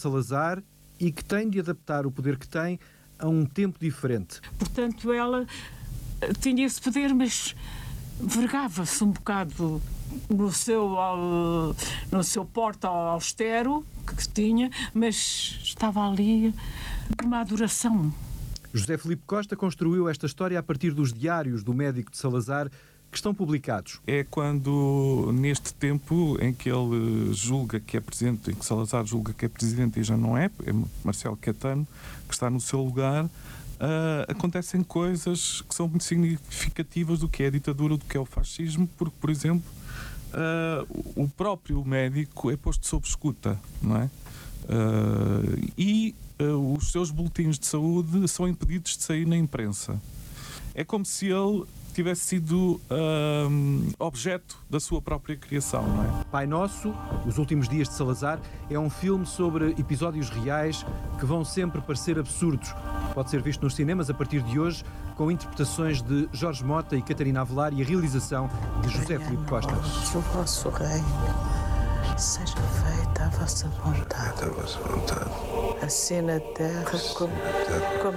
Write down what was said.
Salazar e que tem de adaptar o poder que tem a um tempo diferente. Portanto, ela tinha esse poder, mas vergava-se um bocado no seu porte austero que tinha, mas estava ali uma adoração. José Filipe Costa construiu esta história a partir dos diários do médico de Salazar, que estão publicados. É quando, neste tempo em que ele julga que é presidente, em que Salazar julga que é presidente e já não é Marcelo Caetano, que está no seu lugar, acontecem coisas que são muito significativas do que é a ditadura, do que é o fascismo, porque, por exemplo, o próprio médico é posto sob escuta, não é? Os seus boletins de saúde são impedidos de sair na imprensa. É como se ele tivesse sido objeto da sua própria criação, não é? Pai Nosso, Os Últimos Dias de Salazar, é um filme sobre episódios reais que vão sempre parecer absurdos. Pode ser visto nos cinemas a partir de hoje, com interpretações de Jorge Mota e Catarina Avelar e a realização de José Filipe Costa. Que o vosso reino seja feita a vossa vontade. Assim na terra como